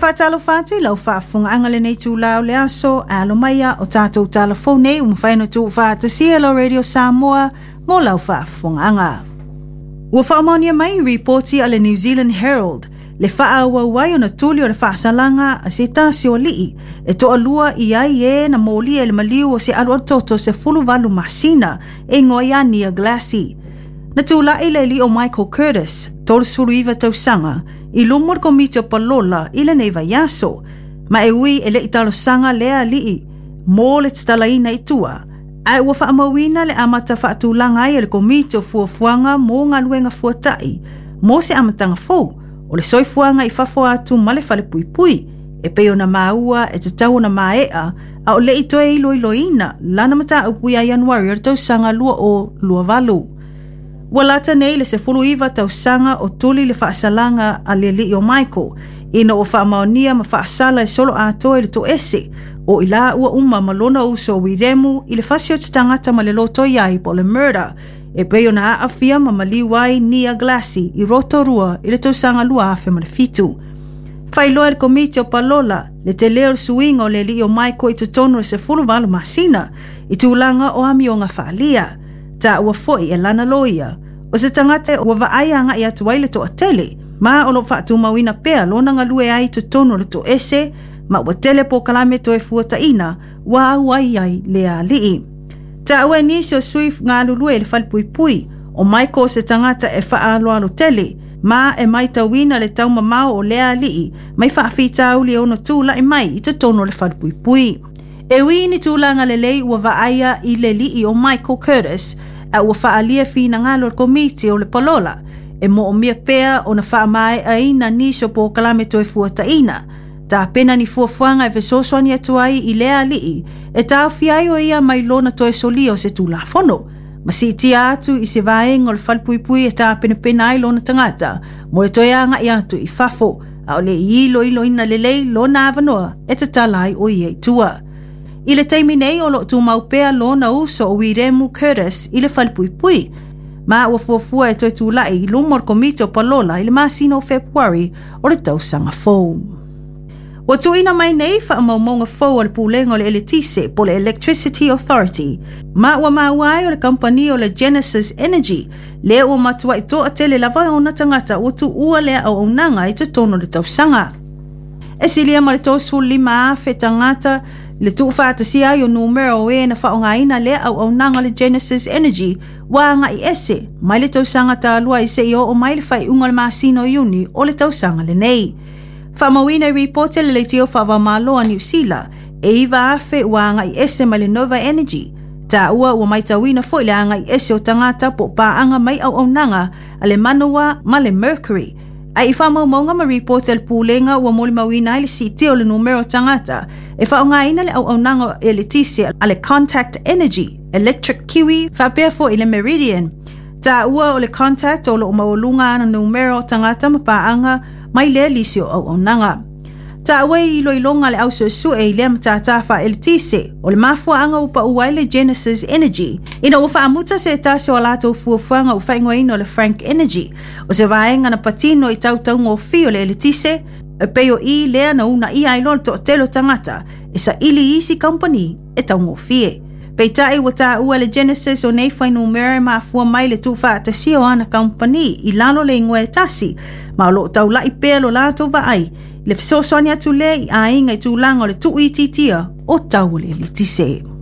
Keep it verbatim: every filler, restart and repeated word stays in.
whātalo whātu i lau whaafunga angale nei tū lau le aso, alo maia o tātou tālafone, umwhaino tū whātasia lau Radio Samoa, mō lau whaafunga anga. Ua whaamaunia mai reporti a le New Zealand Herald, le whaawa wai o na tuli o le whaasalanga a se tāsi o lii, e toa lua i ai e na mōli e le maliu o se alu toto se fulu walu masina e ngoia Nia Glassy. Na tūla i le li o Michael Curtis, tolu suru iwa tausanga, i lumor komite o palola i le neiva yaso, ma e ui e le italo sanga lea lii, mō le tatalaina i tua, ai ua whaamawina le amata whaatulanga ai e le komite o fuafuanga mō ngā luenga fuatai, mō se amatanga fōu, o le soifuanga i whafo atu male whale pui pui, e peo na maua e te tau na maea, a o le itoe ilo ilo ina, lana mata upui a Januari o le tausanga lua o lua valu. Walata nei le se fulu iwa tausanga o tuli le whaasalanga a le li o Michael, ina o whaamaonia ma whaasala e solo atoe le to ese, o ila ua uma malona uso o wiremu i le whasio te tangata ma le loto iai po le murder, e peo na aafia ma maliwai Nia Glassy i roto rua i le tausanga lua afe ma le fitu. Whailoa le komite o palola, le te leo suinga o le li o Michael i tutono se fulu walu masina, i tūlanga o ami o ngā whaalia, ta ua foi e lana loia, o se tangata ua vaaianga i atu waile to atele, ma o lo whaatu mawina pea lona ngalue ai tutono le to ese, ma ua tele po kalame to e fuata ina, wa au ai ai le a lii. Ta ua nisi o suif ngā lulue le whalpui pui, o Michael se tangata e whaalo alo tele, ma e mai tawina le tau mamao o lea lii, mai whaafita au le ono tūla e mai i tutono le whalpui pui. E ui ni tūlanga le lei ua vaaia i le lii o Michael Curtis, a ua whaalia fina ngalo le komiti o le palola, e mo o mia pea o na whaamae a ina nisho po kalame to e fuata ina, ta pena ni fuafuanga e vesoswani atuai i lea lii, e ta awhiai o ia mai lona to e solio se tūla fono, ma si tia atu i se vaeng o le whalpuipui e ta pena pena ai lona tangata, mo e toianga i atu i fafo, a o le ilo ilo ina lelei lona avanoa e te talai o iei tua. I le taimi nei o lo tu maupea lona uso o Wiremu Curtis i le whalpuipui, ma ua fuafua e toi tūlai i lumor komite o palola i le masino o February o le tausanga fou. Wa tuina mai nei whaamaumonga fou o le pūlenga o le Eletise po le Electricity Authority, ma ua mauai o le company o le Genesis Energy, le ua matua i toa tele lava o na tangata o tu ua lea au aunanga i te tono le tausanga. E silia ma le tosu lima afe tangata, le tu whaatasia i o numero o e na whaongaina le au au nanga le Genesis Energy wanga i ese, mai le tausanga ta lua i se i o o mai le whai unga le masino iuni o le tausanga le nei. Whamawina i reporte le leitio whawamaloa New Zealand e iwa afe wanga i ese mai le Nova Energy, ta ua ua mai tawina fo i le anga i ese o tangata po paanga mai au au nanga a le Manawa ma le Mercury. Ai i whamaumonga ma reporte le pūlenga ua moli mawina i le siti o le numero tangata, e whaongaina le au au nanga e le tisi a le Contact Energy, Electric Kiwi, whapea fo i le Meridian. Ta ua o le Contact o lo maolunga na numero tangata mapaanga mai le lisio au au nanga. Ta ua i ilo ilonga le au suesu e i le matatafa e le tisi, o le mafua anga upa uai le Genesis Energy, ina ufa amuta se tasi o lato ufuafuanga ufa ingoino le Frank Energy, o se vaenga na patino i tau tau ngofio le le tisi, e peo i lea na una i ailon to telo tangata, e sa ili isi company e tau ngofie. Peitai wata ua le Genesis o nei whai numere ma afua mai le tufa atasi o ana company i lalo le ingoe tasi, ma lo tau lai pelo lato va ai, le fisosoani atu le i a inga i tūlanga o le tu i titia o tau le le tise.